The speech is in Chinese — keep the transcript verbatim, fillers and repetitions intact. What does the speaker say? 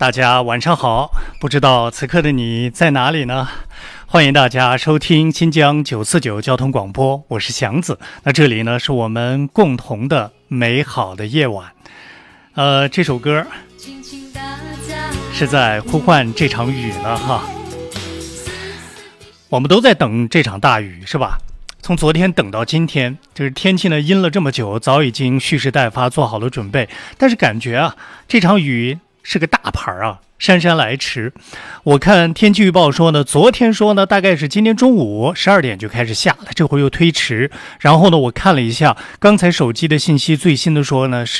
大家晚上好，不知道此刻的你在哪里呢？欢迎大家收听新疆九四九交通广播，我是祥子。那这里呢是我们共同的美好的夜晚。呃，这首歌是在呼唤这场雨呢哈。我们都在等这场大雨是吧？从昨天等到今天，就是天气呢阴了这么久，早已经蓄势待发，做好了准备。但是感觉啊，这场雨是个大牌啊，姗姗来迟。我看天气预报说呢，昨天说呢，大概是今天中午十二点就开始下了，这回又推迟。然后呢，我看了一下刚才手机的信息，最新的说呢是